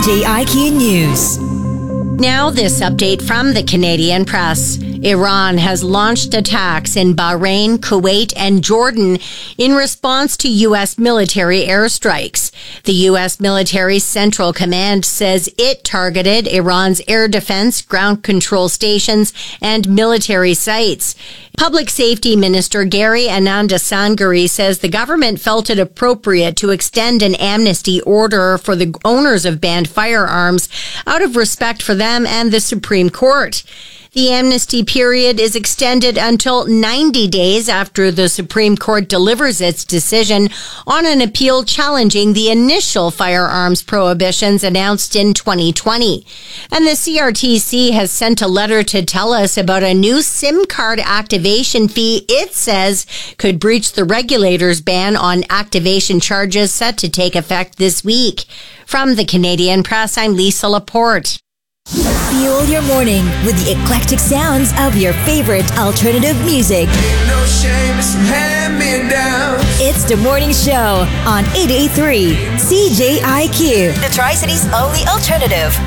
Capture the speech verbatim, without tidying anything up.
J I Q News. Now this update from the Canadian Press. Iran has launched attacks in Bahrain, Kuwait, and Jordan in response to U S military airstrikes. The U S military Central Command says it targeted Iran's air defense, ground control stations, and military sites. Public Safety Minister Gary Anandasangari says the government felt it appropriate to extend an amnesty order for the owners of banned firearms out of respect for them and the Supreme Court. The amnesty period is extended until ninety days after the Supreme Court delivers its decision on an appeal challenging the initial firearms prohibitions announced in twenty twenty. And the C R T C has sent a letter to tell us about a new SIM card activation fee it says could breach the regulator's ban on activation charges set to take effect this week. From the Canadian Press, I'm Lisa Laporte. Fuel your morning with the eclectic sounds of your favorite alternative music. Ain't no shame, it's some hand-me-downs. It's the morning show on eight eighty-three C J I Q, the Tri-Cities only alternative.